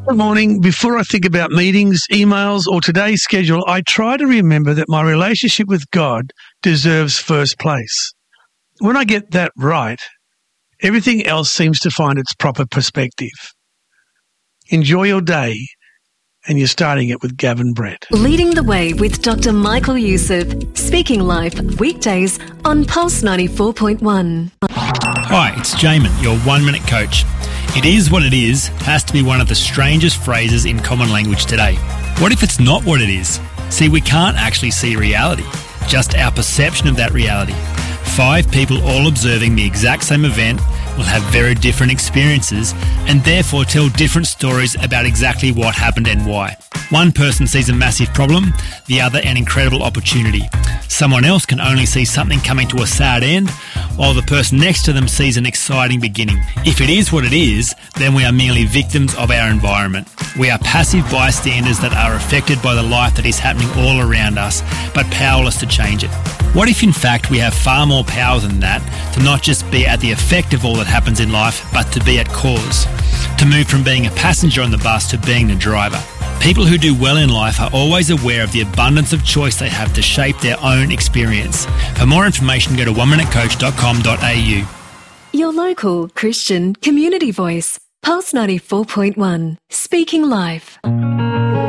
Good morning. Before I think about meetings, emails, or today's schedule, I try to remember that my relationship with God deserves first place. When I get that right, everything else seems to find its proper perspective. Enjoy your day, and you're starting it with Gavin Brett. Leading the Way with Dr. Michael Youssef. Speaking Life, weekdays on Pulse 94.1. Hi, it's Jamin, your 1 minute coach. It is what it is has to be one of the strangest phrases in common language today. What if it's not what it is? See, we can't actually see reality, just our perception of that reality. 5 people all observing the exact same event will have very different experiences and therefore tell different stories about exactly what happened and why. One person sees a massive problem, the other an incredible opportunity. Someone else can only see something coming to a sad end, while the person next to them sees an exciting beginning. If it is what it is, then we are merely victims of our environment. We are passive bystanders that are affected by the life that is happening all around us, but powerless to change it. What if in fact we have far more power than that, to not just be at the effect of all that happens in life, but to be at cause? To move from being a passenger on the bus to being the driver. People who do well in life are always aware of the abundance of choice they have to shape their own experience. For more information, go to oneminutecoach.com.au. Your local Christian community voice, Pulse 94.1. Speaking Life.